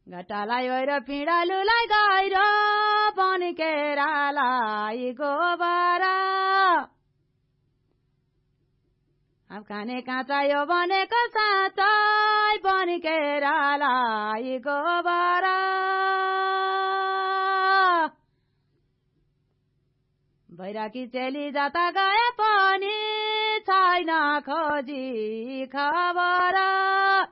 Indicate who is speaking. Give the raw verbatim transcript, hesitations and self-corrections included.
Speaker 1: घटालाई ओइरो पिँडालुलाई गहिरो पनि केरालाई गोबर अब खाने काँचा यो भनेको साँच्चै पनि केरालाई गोबर बैराकी चेली जाता गए पनि छैन खोजी खबर